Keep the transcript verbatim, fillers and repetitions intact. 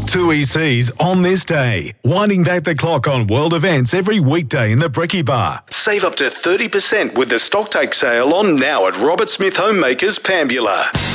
Two E Cs on this day. Winding back the clock on world events every weekday in the Brekkie Bar. Save up to thirty percent with the stocktake sale on now at Robert Smith Homemakers Pambula.